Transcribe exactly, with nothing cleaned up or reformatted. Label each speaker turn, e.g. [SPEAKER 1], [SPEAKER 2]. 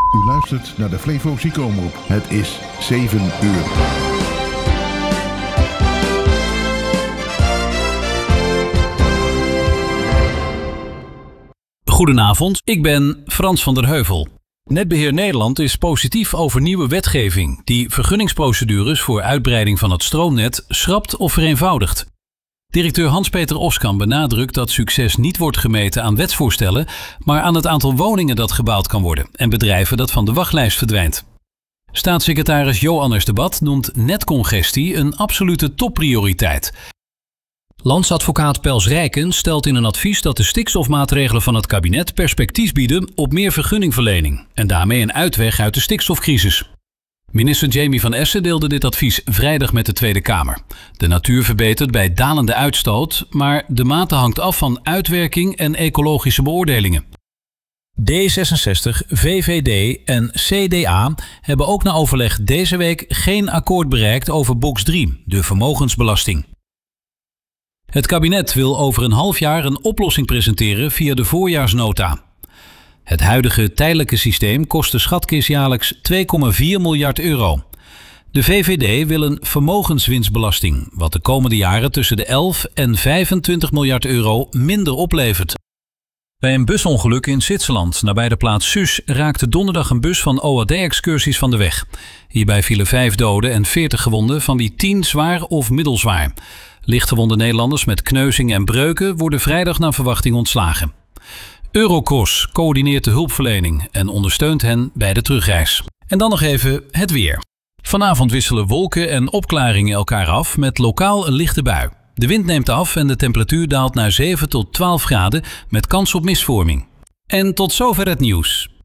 [SPEAKER 1] U luistert naar de Flevo Ziekenomroep. Het is zeven uur.
[SPEAKER 2] Goedenavond, ik ben Frans van der Heuvel. Netbeheer Nederland is positief over nieuwe wetgeving die vergunningsprocedures voor uitbreiding van het stroomnet schrapt of vereenvoudigt. Directeur Hans-Peter Oskam benadrukt dat succes niet wordt gemeten aan wetsvoorstellen, maar aan het aantal woningen dat gebouwd kan worden en bedrijven dat van de wachtlijst verdwijnt. Staatssecretaris Jo Anders de Bad noemt netcongestie een absolute topprioriteit. Landsadvocaat Pels Rijken stelt in een advies dat de stikstofmaatregelen van het kabinet perspectief bieden op meer vergunningverlening en daarmee een uitweg uit de stikstofcrisis. Minister Jamie van Essen deelde dit advies vrijdag met de Tweede Kamer. De natuur verbetert bij dalende uitstoot, maar de mate hangt af van uitwerking en ecologische beoordelingen. D zesenzestig, V V D en C D A hebben ook na overleg deze week geen akkoord bereikt over box drie, de vermogensbelasting. Het kabinet wil over een half jaar een oplossing presenteren via de voorjaarsnota. Het huidige tijdelijke systeem kost de schatkist jaarlijks twee komma vier miljard euro. De V V D wil een vermogenswinstbelasting, wat de komende jaren tussen de elf en vijfentwintig miljard euro minder oplevert. Bij een busongeluk in Zwitserland, nabij de plaats Suus, raakte donderdag een bus van O A D-excursies van de weg. Hierbij vielen vijf doden en veertig gewonden, van wie tien zwaar of middelzwaar. Lichtgewonde Nederlanders met kneuzingen en breuken worden vrijdag naar verwachting ontslagen. Eurocross coördineert de hulpverlening en ondersteunt hen bij de terugreis. En dan nog even het weer. Vanavond wisselen wolken en opklaringen elkaar af met lokaal een lichte bui. De wind neemt af en de temperatuur daalt naar zeven tot twaalf graden met kans op mistvorming. En tot zover het nieuws.